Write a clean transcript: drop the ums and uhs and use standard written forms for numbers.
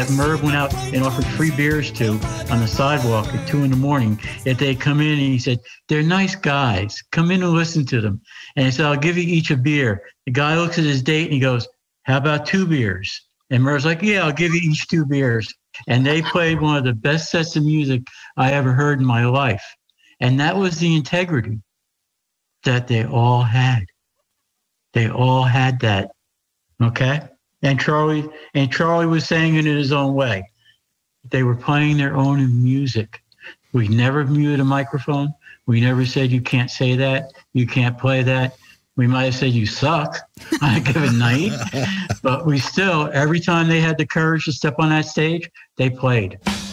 Merv went out and offered free beers to on the sidewalk at 2 a.m. if they come in, and he said, they're nice guys. Come in and listen to them. And he said, I'll give you each a beer. The guy looks at his date and he goes, how about 2 beers? And Merv's like, yeah, I'll give you each 2 beers. And they played one of the best sets of music I ever heard in my life. And that was the integrity that they all had. They all had that. Okay? And Charlie was saying it in his own way. They were playing their own music. We never muted a microphone. We never said, you can't say that. You can't play that. We might have said, you suck on a given night. But we still, every time they had the courage to step on that stage, they played.